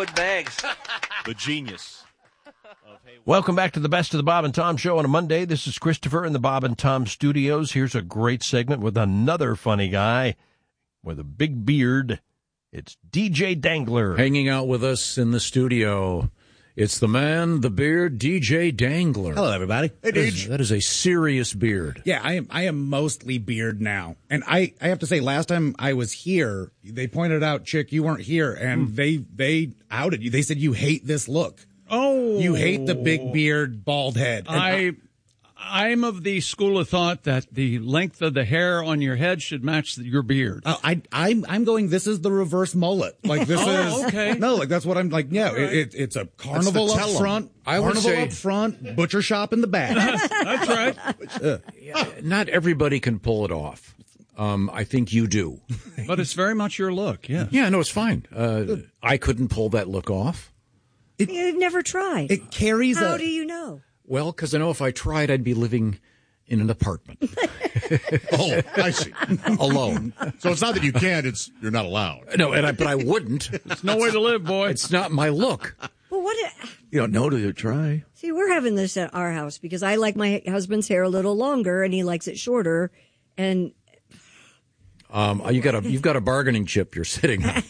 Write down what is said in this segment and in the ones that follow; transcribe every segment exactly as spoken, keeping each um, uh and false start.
Haywood bags. The genius. Welcome back to the Best of the Bob and Tom Show on a Monday. This is Christopher in the Bob and Tom Studios. Here's a great segment with another funny guy with a big beard. It's D J Dangler. Hanging out with us in the studio. It's the man, the beard, D J Dangler. Hello, everybody. Hey, that, is, that is a serious beard. Yeah, I am. I am mostly beard now, and I, I have to say, last time I was here, they pointed out, Chick, you weren't here, and mm. they they outed you. They said you hate this look. Oh, you hate the big beard, bald head. And I. I'm of the school of thought that the length of the hair on your head should match your beard. Uh, I, I'm, I'm going. This is the reverse mullet. Like this oh, is okay. No, like that's what I'm like. Yeah, right. it, it, it's a carnival up front. I carnival would say, up front, butcher shop in the back. That's right. Uh, not everybody can pull it off. Um, I think you do, but it's very much your look. Yeah, yeah. No, it's fine. Uh, I couldn't pull that look off. It, You've never tried. It carries. How a, do you know? Well, because I know if I tried, I'd be living in an apartment. Oh, I see. Alone. So it's not that you can't, it's you're not allowed. No, and I, but I wouldn't. It's no way to live, boy. It's not my look. Well, what? It, you don't know till you try. See, we're having this at our house because I like my husband's hair a little longer and he likes it shorter. And um, you got a you've got a bargaining chip you're sitting on.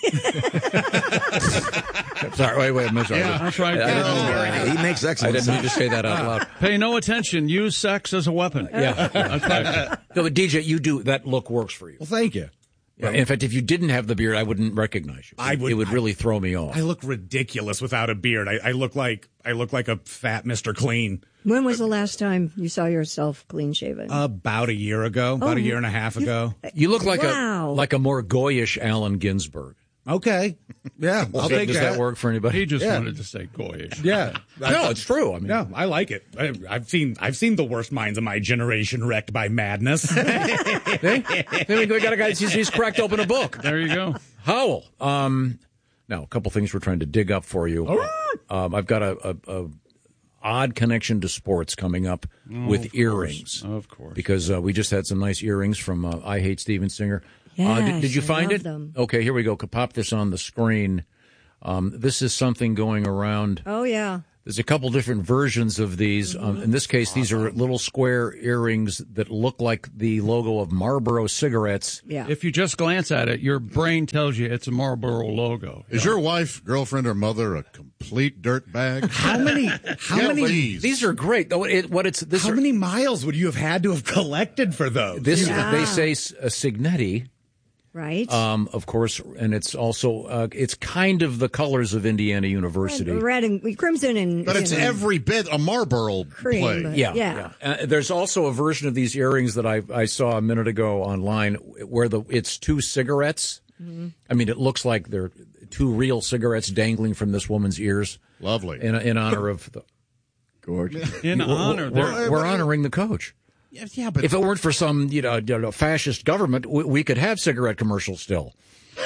Sorry, wait, wait, I'm sorry. Yeah, that's right. I didn't, he makes excellent I didn't mean to say that out loud. Pay no attention. Use sex as a weapon. Yeah, that's right. No, but D J, you do that look works for you. Well, thank you. Yeah, in fact, if you didn't have the beard, I wouldn't recognize you. I would. It would really I, throw me off. I look ridiculous without a beard. I, I look like I look like a fat Mister Clean. When was the last time you saw yourself clean shaven? Uh, about a year ago. About oh, a year and a half ago. You look like wow. a like a more goyish Allen Ginsberg. Okay. Yeah, I'll okay, take does that. that work for anybody? He just yeah. wanted to say goyish. Yeah. No, it's true. I mean, yeah, I like it. I, I've seen I've seen the worst minds of my generation wrecked by madness. Then we got a guy. He's, he's cracked open a book. There you go, Howell. Um, now a couple things we're trying to dig up for you. Um, I've got a, a, a odd connection to sports coming up oh, with of earrings, course. Of course, because uh, we just had some nice earrings from uh, I Hate Steven Singer. Yes, uh, did, did you find I love it? Them. Okay, here we go. Could pop this on the screen. Um, this is something going around. Oh, yeah. There's a couple different versions of these. Mm-hmm. Um, in this case, these are little square earrings that look like the logo of Marlboro cigarettes. Yeah. If you just glance at it, your brain tells you it's a Marlboro logo. Is your wife, girlfriend, or mother a complete dirtbag? How many? How Yeah, many? please. These are great. Though it, what it's this How are, many miles would you have had to have collected for those? This Yeah. they say a Signetti. Right. Um, of course, and it's also uh, it's kind of the colors of Indiana University. Red, red and crimson and. But it's you know, every bit a Marlboro cream. play. But, Yeah, yeah. yeah. Uh, there's also a version of these earrings that I I saw a minute ago online where the it's two cigarettes. Mm-hmm. I mean, it looks like they're two real cigarettes dangling from this woman's ears. Lovely. In in honor of the Gorgeous. In honor, we're, there- we're honoring the coach. Yeah, yeah, but If it weren't for some you know, you know fascist government, we, we could have cigarette commercials still.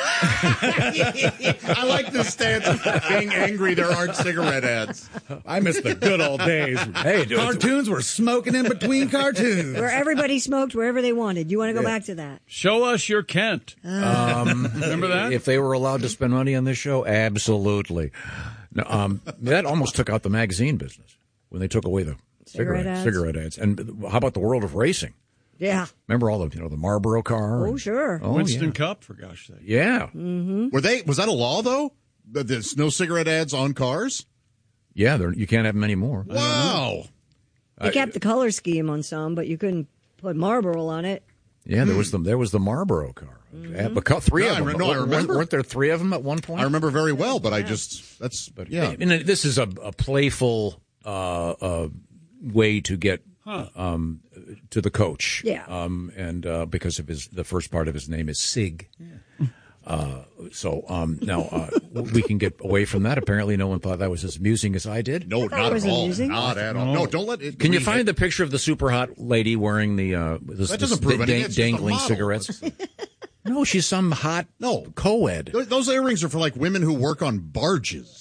I like this stance of being angry there aren't cigarette ads. I miss the good old days. Hey, dude, cartoons were smoking in between cartoons. Where everybody smoked wherever they wanted. You want to go back to that? Show us your Kent. Um, Remember that? If they were allowed to spend money on this show, absolutely. No, um, that almost took out the magazine business when they took away the Cigarette cigarette ads. cigarette ads. And how about the world of racing? Yeah. Remember all the you know the Marlboro car? Oh, and- sure. Oh, Winston yeah. Cup, for gosh sake. Yeah, Were they? Was that a law though? That there's no cigarette ads on cars? yeah. they're- You can't have them anymore. Wow. They kept the color scheme on some, but you couldn't put Marlboro on it. Yeah, there was the there was the Marlboro car. Yeah, but co- three Yeah, of I them. re- no, I Weren't- remember. Weren't there three of them at one point? I remember very well, but I just that's But yeah. and this is a, a playful uh, uh, way to get um, to the coach. Yeah. Um, and uh, because of his the first part of his name is Sig. Uh, so um, now uh, we can get away from that. Apparently, no one thought that was as amusing as I did. No, I thought not it was at all. amusing. Not at all. No, don't let it. Can you read find it. the picture of the super hot lady wearing the uh, this, That this doesn't prove da- anything. It's just a dangling model. cigarettes? No, she's some hot No. co-ed. Those- Those earrings are for like women who work on barges.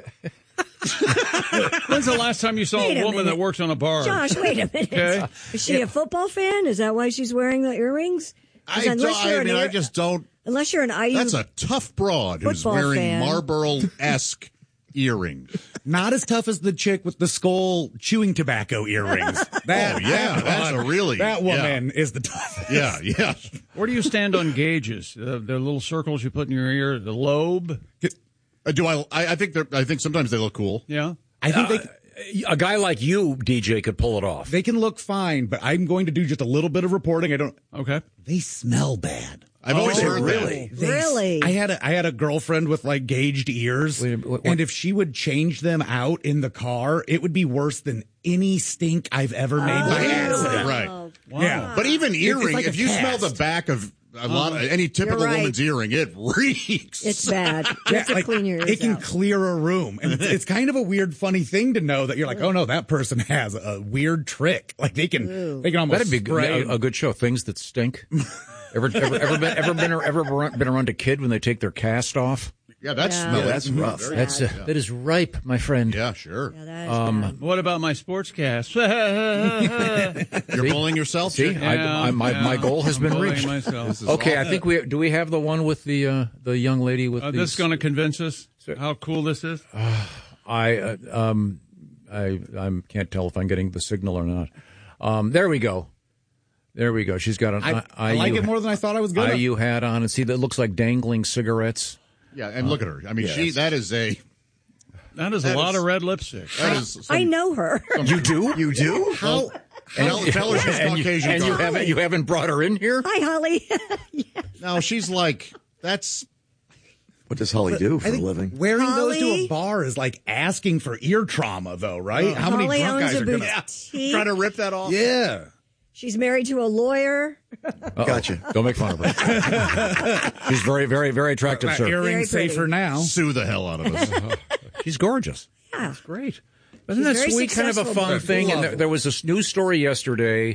When's the last time you saw Wait a a woman minute. that works on a bar? Josh, wait a minute. Okay. Is she a football fan? Is that why she's wearing the earrings? I, don't, unless you're I an mean, air- I just don't. Unless you're an I U That's a tough broad who's football wearing fan. Marlboro-esque earrings. Not as tough as the chick with the skull chewing tobacco earrings. That, Oh, yeah, that that's one- a really- That yeah. woman is the toughest. Yeah, yeah. Where do you stand on gauges? Uh, the little circles you put in your ear, the lobe? Uh, do I? I I think they're. I think sometimes they look cool. Yeah. I think they A guy like you, D J, could pull it off. they can look fine, but I'm going to do just a little bit of reporting. I don't. Okay. They smell bad. I've always Oh, heard really? that. They- Really? I had a I had a girlfriend with like gauged ears, Wait, what- and if she would change them out in the car, it would be worse than any stink I've ever made by accident. Right. Oh, Yeah, But even earring, like a if you smell cast. the back of a lot of any typical You're right. woman's earring, it reeks. it's bad. You Yeah, have to like, clean your ears it can out. clear a room, and it's, it's kind of a weird, funny thing to know that you're like, oh no, that person has a weird trick. Like they can, they can almost That'd be spray. a, a good show. Things that stink. ever, ever, ever been, ever been, ever been around a kid when they take their cast off? yeah, that's Yeah. smelly. Yeah, that's rough. Very- That's uh, that is ripe, my friend. Yeah, sure. Yeah, that is Um, bad. What about my sportscast? You're bullying yourself. See, Chick? I, I, my, Yeah, my goal has I'm been bullying reached. myself. Okay, I think we do. We have the one with the uh, the young lady with Uh, these. this is going to convince us how cool this is. I uh, um I I can't tell if I'm getting the signal or not. Um, there we go. There we go. She's got an I, I, I like I U it more than I thought I was gonna. I U hat on, and see that looks like dangling cigarettes. Yeah, and look at her. I mean, she. yes. That is a. That is That a lot is- of red lipstick. That is. Some, I know her. You do? You do? How? Tell, tell her she's and you, Caucasian. and you color. haven't you haven't brought her in here? Hi, Holly. No, she's like. That's. What does Holly do for I a think living? wearing those to Holly? a bar is like asking for ear trauma, though, right? How many Holly drunk owns guys a are gonna? boutique. Trying to rip that off. Yeah. She's married to a lawyer. Gotcha. Don't make fun of her. She's very, very, very attractive, My sir. Very earrings pretty. safer now. Sue the hell out of us. She's gorgeous. Yeah. Great. Isn't She's that very sweet? Kind of a successful, fun but thing. And there, lovely. there was this news story yesterday,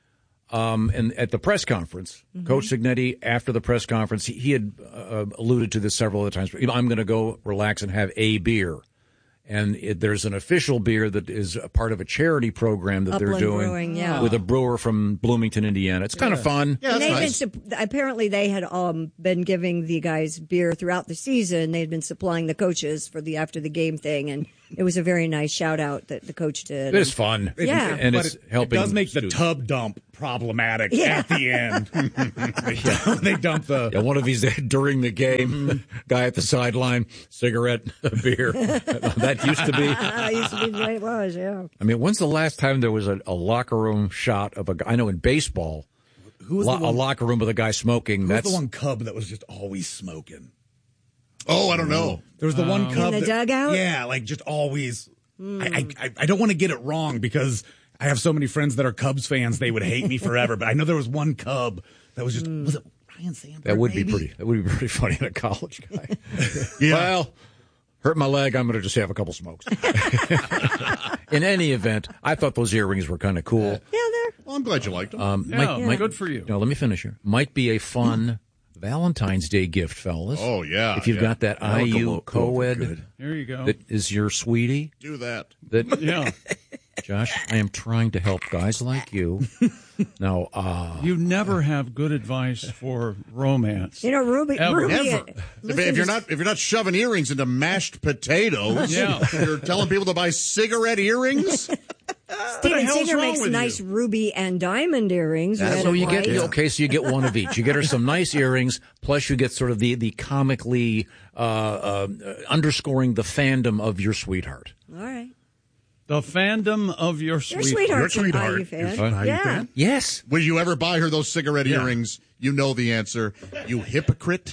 um, and at the press conference, Mm-hmm. Coach Signetti, after the press conference, he, he had uh, alluded to this several other times. I'm going to go relax and have a beer. And it, there's an official beer that is a part of a charity program that they're Upland doing Brewing, yeah. with a brewer from Bloomington, Indiana. It's kind of fun. Yeah, And that's they've nice. been sup- apparently they had um, been giving the guys beer throughout the season. They'd been supplying the coaches for the after the game thing, and it was a very nice shout out that the coach did. It is fun. Yeah. And But it's it, helping. It does make the students. tub dump problematic Yeah. at the end. they, dump, they dump the. Yeah, one of these during the game, guy at the sideline, cigarette, beer. That used to be. that used to be the way it was. Yeah. I mean, when's the last time there was a, a locker room shot of a guy? I know in baseball, Who was lo- the a one, locker room with a guy smoking. who was That's the one Cub that was just always smoking? Oh, I don't know. There was the one Cub the that- dugout? Yeah, like just always. I, I I don't want to get it wrong because I have so many friends that are Cubs fans. They would hate me forever. But I know there was one Cub that was just was it Ryan Sandberg? that would be maybe? pretty. That would be pretty funny in a college guy. Yeah. Well, hurt my leg. I'm going to just have a couple smokes. In any event, I thought those earrings were kind of cool. Yeah, they're Well, I'm glad you liked them. Um, Yeah, might, yeah. might- good for you. No, let me finish here. Might be a fun Valentine's Day gift, fellas. Oh, yeah, If you've yeah. got that I That'll U go- go over co-ed good. Here you go. that is your sweetie. Do that. That Yeah. Josh, I am trying to help guys like you. Now, uh, You never have good advice for romance. you know Ruby. Ever. Ruby Ever. uh, If, listen if you're to- not if you're not shoving earrings into mashed potatoes, Yeah. you're telling people to buy cigarette earrings. Steven hell's Singer wrong makes with nice you? ruby and diamond earrings. red so and you get white. okay. So you get one of each. You get her some nice earrings, plus you get sort of the the comically uh, uh, underscoring the fandom of your sweetheart. All right. The fandom of your Your sweet. sweetheart's Your an sweetheart I U fan. is an I U yeah. fan? Yes. Will you ever buy her those cigarette earrings? You know the answer. You hypocrite.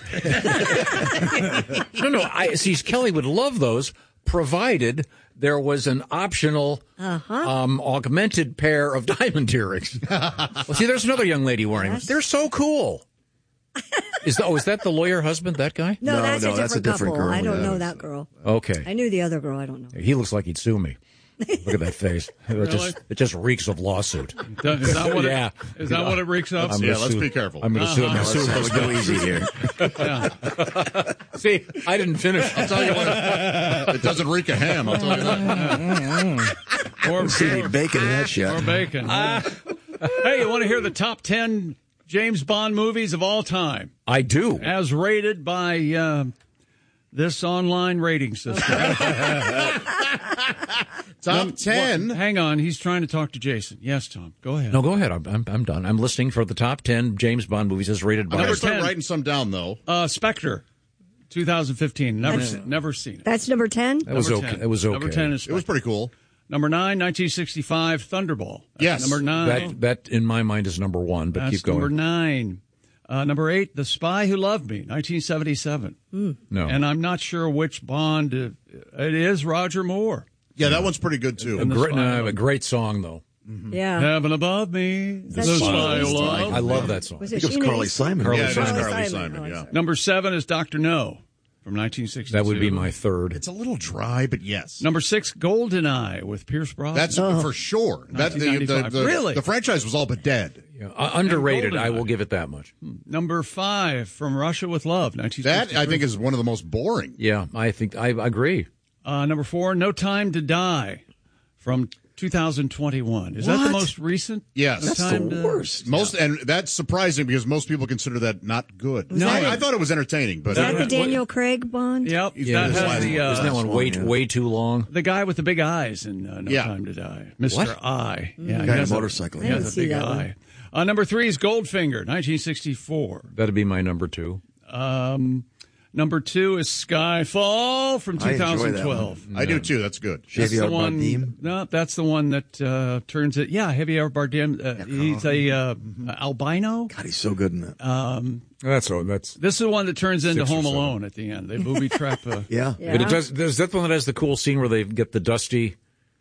No, no. I see. Kelly would love those, provided there was an optional, Uh-huh. um, augmented pair of diamond earrings. Well, see, there's another young lady wearing them. Yes. They're so cool. Is the, oh, is that the lawyer husband? That guy? No, No, that's, no, a different that's a different couple. girl, I don't yeah. know that girl. Okay. I knew the other girl. I don't know. He looks like he'd sue me. Look at that face. It just it just reeks of lawsuit. Is that what Yeah. it, is that what it reeks up? I'm Yeah, gonna let's sue- be careful. I'm going to sue him. Let's, Sue let's those go guys. easy here. See, I didn't finish. I'll tell you what, it doesn't reek of ham. I'll tell you that. Or, See any bacon in that or shot. bacon. hey, you want to hear the top ten James Bond movies of all time, I do. as rated by uh, this online rating system. Top ten. Well, hang on, he's trying to talk to Jason. Yes, Tom, go ahead. No, go ahead. I'm, I'm, I'm done. I'm listening for the top ten James Bond movies as rated I'm by. going to Number start ten. writing some down, though. Uh, Spectre, twenty fifteen. Never, That's- se- never seen it. That's number ten. That was Number okay. ten. It was okay. Number ten is It was Spectre. pretty cool. Number nine, nineteen sixty-five, Thunderball. That's Yes. Number nine. That that in my mind is number one, but That's keep going. number nine. Uh, number eight, The Spy Who Loved Me, nineteen seventy-seven. No, And I'm not sure which Bond uh, it is. Roger Moore. Yeah, that one's pretty good, too. And the great, Spy Who no, Loved a great song though. Yeah. Heaven above me, the that Spy Who Sheena Loved Easton? Me. I love that song. Was I it think it was Sheena Carly Easton? Simon. Yeah, it is Carly Carly Simon. Simon, Oh, yeah. sorry. Number seven is Doctor No from nineteen sixty-two. That would be my third. It's a little dry, but yes. Number six, Goldeneye with Pierce Brosnan. That's for sure. That, the, the, nineteen ninety-five. the, Really? the franchise was all but dead. Yeah, uh, underrated. I Goldeneye. will give it that much. Number five, From Russia with Love, nineteen sixty-three. That, I think, is one of the most boring. Yeah, I think I agree. Uh, number four, No Time to Die from two thousand twenty-one. Is that the What? most recent? Yes. No That's the Time to- worst. Most, and that's surprising because most people consider that not good. No. I, I thought it was entertaining, but Is that the What- Daniel Craig Bond? Yep. Yeah, that this has last the, one. uh, Isn't that one way yeah. way too long? the guy with the big eyes in uh, No Yeah. Time to Die, Mister What? I. Yeah, Guy he on a has motorcycle. He I has didn't a see big that one. eye. Uh, number three is Goldfinger, nineteen sixty-four. That'd be my number two. Um, number two is Skyfall from I enjoy that twenty twelve. I do too. That's good. That's Javier the one. Bardem. No, that's the one that uh, turns it. Yeah, Javier Bardem. Uh, he's a uh, albino. God, he's so good in that. That's so. That's. This is the one that turns into Six or Home seven. Alone at the end. They booby trap. Uh, Yeah. Yeah. But it does. There's that one that has the cool scene where they get the dusty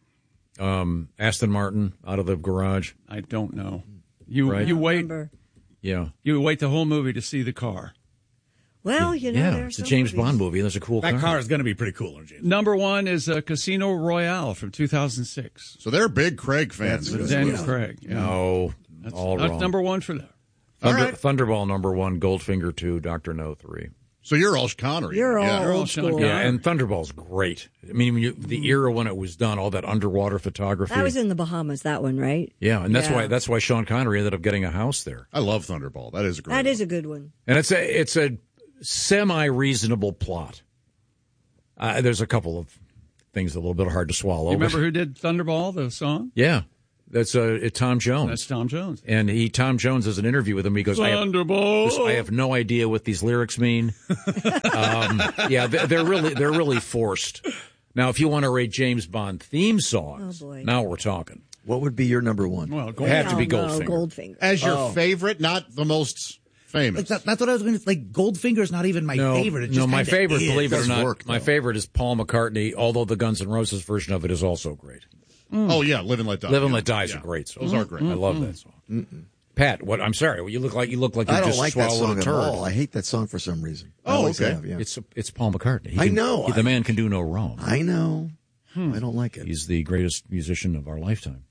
um, Aston Martin out of the garage. I don't know. You Right. you wait. Remember. Yeah. You wait the whole movie to see the car. Well, you know, yeah, there's it's a some James movies. Bond movie. There's a cool That car. car is going to be pretty cool, James. Number one is uh, Casino Royale from two thousand six. So they're big Craig fans. That's With good. Daniel Yeah. Craig. Yeah. No, That's, all that's wrong. number one for them. Thunder, All right. Thunderball number one, Goldfinger two, Doctor No three. So you're all Connery. You're all yeah. You're all old Sean school. Connery. Yeah, and Thunderball's great. I mean, when you, the era when it was done, all that underwater photography. That was in the Bahamas, that one, right? yeah, and that's Yeah. why that's why Sean Connery ended up getting a house there. I love Thunderball. That is a great. That one. is a good one. And it's a it's a semi reasonable plot. Uh, there's a couple of things a little bit hard to swallow. You remember but- who did Thunderball, the song? Yeah, that's uh, it, Tom Jones. That's Tom Jones. And he, Tom Jones, has an interview with him. He goes, I have, Thunderball. I have no idea what these lyrics mean. um, yeah, they're, they're really they're really forced. Now, if you want to rate James Bond theme songs, Oh, boy. now we're talking. What would be your number one? Well, It had to be Oh, no, Goldfinger. Goldfinger. As your Oh. favorite, not the most famous. Like that, that's what I was going to like. Goldfinger's not even my No, favorite. It no, just my kinda favorite, is. believe it or Does not, work, my though. favorite is Paul McCartney. Although the Guns N' Roses version of it is also great. Oh yeah, Live and Let Die. "Live and Yeah. Let Die" is Yeah. a great song. Those are great. I love that song. Pat, what? I'm sorry. You look like you look like you I don't just like that swallowed song a at turd. all. I hate that song for some reason. I Oh, always okay. have, yeah. It's it's Paul McCartney. He I can- know. he- the man can do no wrong. I know. I don't like it. He's the greatest musician of our lifetime.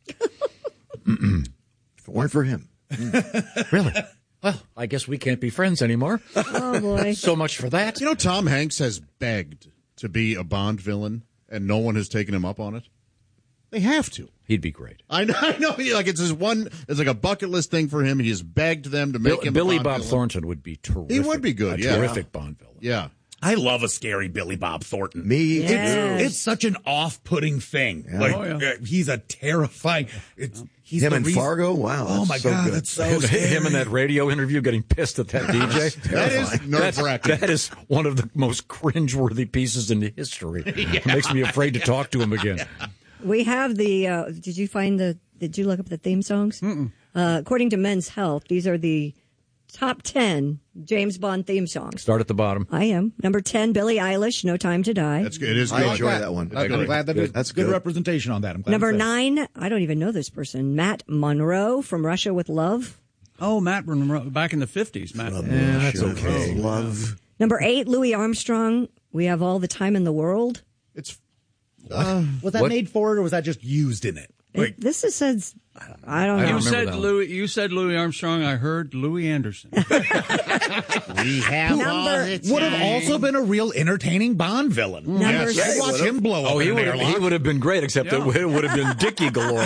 If it weren't for him. Really? Well, I guess we can't be friends anymore. Oh, boy. So much for that. You know, Tom Hanks has begged to be a Bond villain, and no one has taken him up on it. They have to. He'd be great. I know. I know. Like it's his one. It's like a bucket list thing for him. He has begged them to make Bill, him. Billy a Bond Bob villain. Thornton would be terrific. would be good, A yeah. terrific Bond villain. Yeah. I love a scary Billy Bob Thornton. Me too. Yes. It's such an off-putting thing. Like Oh, yeah. uh, he's a terrifying. It's he's Him the and reason- Fargo? Wow. Oh that's my so god, good. that's so scary. Him in that radio interview getting pissed at that D J. That is nerve wracking. That is one of the most cringeworthy pieces in history. It makes me afraid to talk to him again. We have the. Uh, did you find the? Did you look up the theme songs? Uh, according to Men's Health, these are the top ten James Bond theme songs. Start at the bottom. I am number ten. Billie Eilish, "No Time to Die." That's good. It is I good. enjoy that one. I'm Good. glad that there's That's good good. representation on that. I'm glad Number it's there. nine. I don't even know this person. Matt Monroe from Russia with Love. Oh, Matt Monroe, back in the fifties. Matt. Yeah, that's okay. Love. Number eight. Louis Armstrong. "We Have All the Time in the World." It's Was that What? made for it, or was that just used in it? It, this is says I don't know. I don't You remember said that one. Louis. You said Louis Armstrong. I heard Louis Anderson. We have Number- Would have also been a real entertaining Bond villain. Number I'd six. watch him blow up Oh, in he an would have, he airlock. would have been great, except Yeah. it would have been Dickie galore.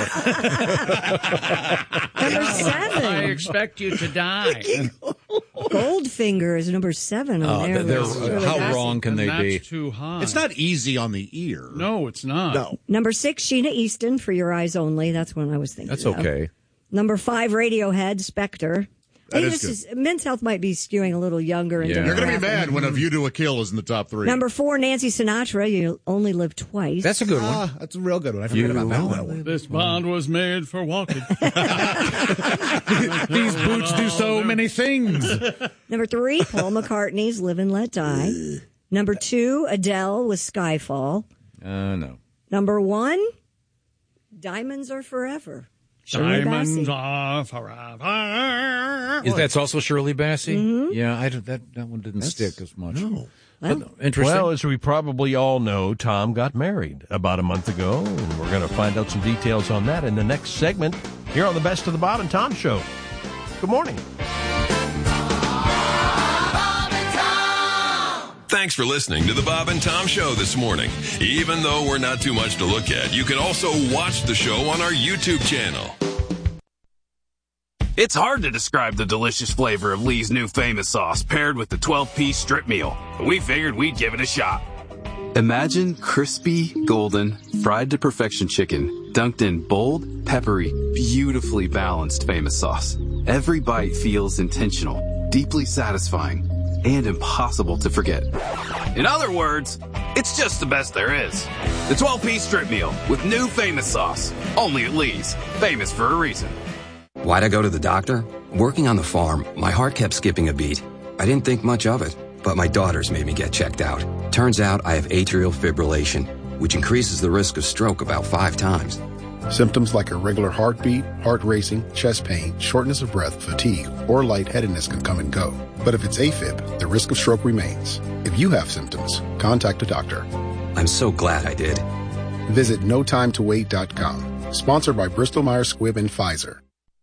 Number I seven. expect you to die. Goldfinger is number seven on Oh, there. they're- with Shirley how Bassey. wrong can And they that's be? too high. It's not easy on the ear. No, it's not. No. Number six, Sheena Easton, For Your Eyes Only. That's one I was thinking. That's of. okay. Number five, Radiohead, Spectre. That Hey, is this good. is Men's Health might be skewing a little younger. And Yeah. You're going to be demographic. mad when A View to a Kill is in the top three. Number four, Nancy Sinatra. You only live twice. That's a good one. Ah, that's a real good one. I forgot about that one. This bond was made for walking. These boots do so many things. Number three, Paul McCartney's Live and Let Die. Number two, Adele with Skyfall. Uh, no. Number one, Diamonds Are Forever. Shirley Diamonds Bassey. are forever. Is that's also Shirley Bassey? Mm-hmm. Yeah, I don't, that that one didn't stick as much. No. But interesting. Well, as we probably all know, Tom got married about a month ago, and we're going to find out some details on that in the next segment here on the Best of the Bob and Tom Show. Good morning. Thanks for listening to the Bob and Tom Show this morning. Even though we're not too much to look at, you can also watch the show on our YouTube channel. It's hard to describe the delicious flavor of Lee's new famous sauce paired with the twelve-piece strip meal, but we figured we'd give it a shot. Imagine crispy, golden, fried to perfection chicken dunked in bold, peppery, beautifully balanced famous sauce. Every bite feels intentional, deeply satisfying, and impossible to forget. In other words, it's just the best there is. The twelve-piece strip meal with new famous sauce. Only at Lee's. Famous for a reason. Why'd I go to the doctor? Working on the farm, my heart kept skipping a beat. I didn't think much of it, but my daughters made me get checked out. Turns out I have atrial fibrillation, which increases the risk of stroke about five times. Symptoms like irregular heartbeat, heart racing, chest pain, shortness of breath, fatigue, or lightheadedness can come and go. But if it's AFib, the risk of stroke remains. If you have symptoms, contact a doctor. I'm so glad I did. Visit no time to wait dot com. Sponsored by Bristol Myers Squibb and Pfizer.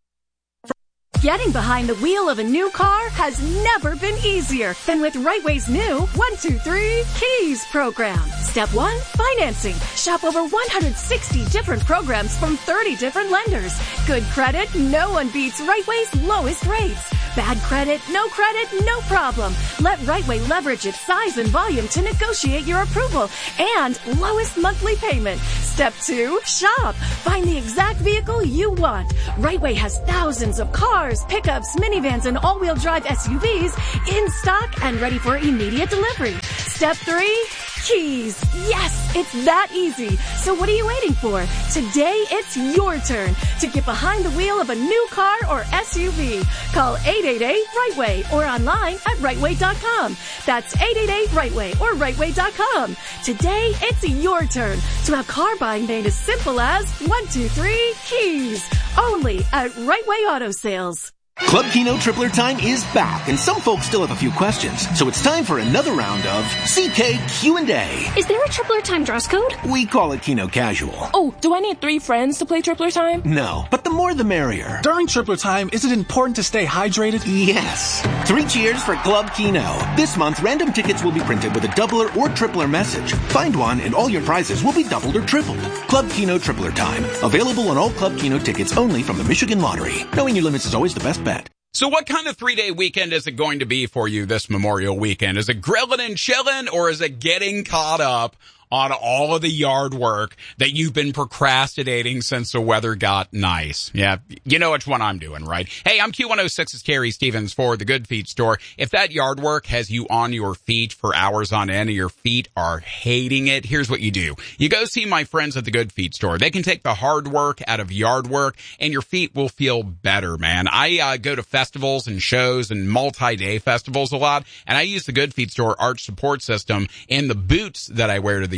Getting behind the wheel of a new car has never been easier than with Rightway's new one two three Keys program. Step one, financing. Shop over one hundred sixty different programs from thirty different lenders. Good credit, no one beats Rightway's lowest rates. Bad credit, no credit, no problem. Let Rightway leverage its size and volume to negotiate your approval and lowest monthly payment. Step two, shop. Find the exact vehicle you want. Rightway has thousands of cars, pickups, minivans, and all-wheel drive S U Vs in stock and ready for immediate delivery. Step three, Keys. Yes, it's that easy. So what are you waiting for? Today, it's your turn to get behind the wheel of a new car or S U V. Call eight eight eight, RIGHTWAY or online at rightway dot com. That's eight eight eight, RIGHTWAY or rightway dot com. Today, it's your turn to have car buying made as simple as one two three Keys. Only at Rightway Auto Sales. Club Kino Tripler Time is back, and some folks still have a few questions. So it's time for another round of C K Q and A. Is there a Tripler Time dress code? We call it Kino Casual. Oh, do I need three friends to play Tripler Time? No, but the more the merrier. During Tripler Time, is it important to stay hydrated? Yes. Three cheers for Club Kino. This month, random tickets will be printed with a doubler or tripler message. Find one and all your prizes will be doubled or tripled. Club Kino Tripler Time. Available on all Club Kino tickets only from the Michigan Lottery. Knowing your limits is always the best bet. So what kind of three-day weekend is it going to be for you this Memorial Weekend? Is it grilling and chilling, or is it getting caught up on all of the yard work that you've been procrastinating since the weather got nice? Yeah, you know which one I'm doing, right? Hey, I'm Q one oh six's Carrie Stevens for the Good Feet Store. If that yard work has you on your feet for hours on end and your feet are hating it, here's what you do. You go see my friends at the Good Feet Store. They can take the hard work out of yard work, and your feet will feel better, man. I uh, go to festivals and shows and multi-day festivals a lot, and I use the Good Feet Store arch support system, and the boots that I wear to the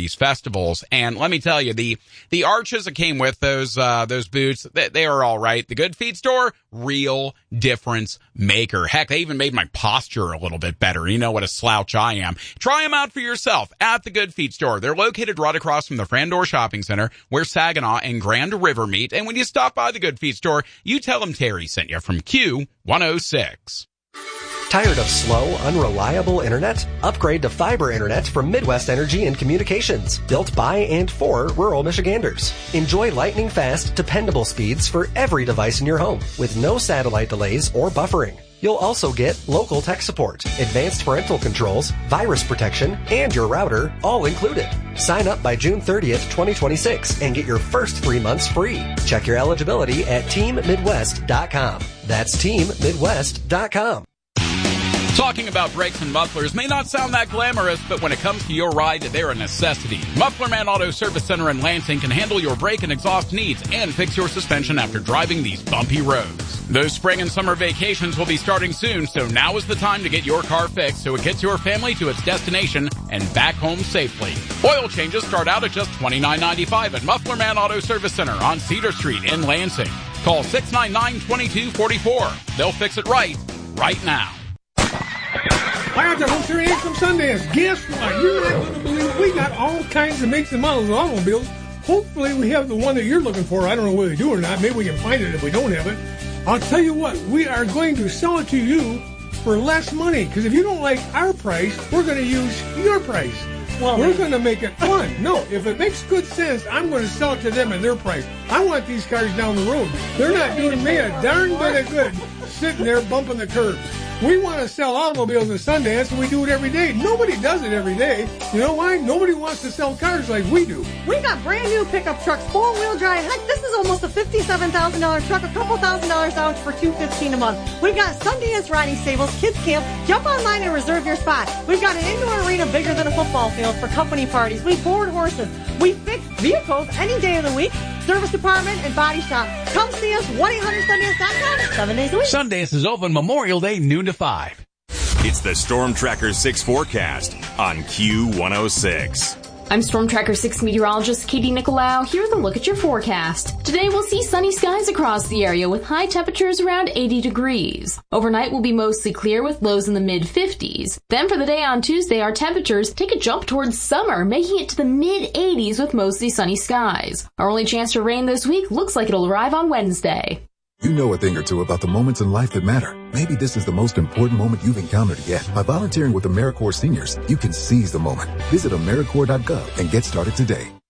these festivals. And let me tell you, the the arches that came with those uh, those boots, they, they are all right. The Good Feet store, real difference maker. Heck, they even made my posture a little bit better. You know what a slouch I am. Try them out for yourself at the Good Feet store. They're located right across from the Frandor Shopping Center, where Saginaw and Grand River meet. And when you stop by the Good Feet store, you tell them Terry sent you from Q one oh six. Tired of slow, unreliable internet? Upgrade to fiber internet from Midwest Energy and Communications, built by and for rural Michiganders. Enjoy lightning fast, dependable speeds for every device in your home, with no satellite delays or buffering. You'll also get local tech support, advanced parental controls, virus protection, and your router, all included. Sign up by June thirtieth, twenty twenty-six, and get your first three months free. Check your eligibility at team midwest dot com. That's team midwest dot com. Talking about brakes and mufflers may not sound that glamorous, but when it comes to your ride, they're a necessity. Muffler Man Auto Service Center in Lansing can handle your brake and exhaust needs and fix your suspension after driving these bumpy roads. Those spring and summer vacations will be starting soon, so now is the time to get your car fixed so it gets your family to its destination and back home safely. Oil changes start out at just twenty-nine ninety-five at Muffler Man Auto Service Center on Cedar Street in Lansing. Call six nine nine, two two four four. They'll fix it right, right now. Hi out there, folks. Here from Sundance. Guess what? You're not going to believe it. We got all kinds of makes and models of automobiles. Hopefully, we have the one that you're looking for. I don't know whether they do or not. Maybe we can find it if we don't have it. I'll tell you what. We are going to sell it to you for less money. Because if you don't like our price, we're going to use your price. Well, we're going to make it fun. No, if it makes good sense, I'm going to sell it to them at their price. I want these cars down the road. They're not doing me a darn bit of good sitting there bumping the curb. We want to sell automobiles at Sundance, and we do it every day. Nobody does it every day. You know why? Nobody wants to sell cars like we do. We got brand new pickup trucks, four-wheel drive. Heck, this is almost a fifty-seven thousand dollars truck, a couple thousand dollars down for two hundred fifteen dollars a month. We've got Sundance riding stables, kids camp. Jump online and reserve your spot. We've got an indoor arena bigger than a football field for company parties. We board horses. We fix vehicles any day of the week. Service department and body shop. Come see us, one eight hundred Sundance dot com, seven days a week. Sundance is open Memorial Day, noon to five. It's the Storm Tracker six forecast on Q one oh six. I'm Storm Tracker six meteorologist Katie Nicolau. Here's a look at your forecast. Today we'll see sunny skies across the area with high temperatures around eighty degrees. Overnight will be mostly clear with lows in the mid fifties. Then for the day on Tuesday, our temperatures take a jump towards summer, making it to the mid eighties with mostly sunny skies. Our only chance for rain this week looks like it'll arrive on Wednesday. You know a thing or two about the moments in life that matter. Maybe this is the most important moment you've encountered yet. By volunteering with AmeriCorps Seniors, you can seize the moment. Visit AmeriCorps dot gov and get started today.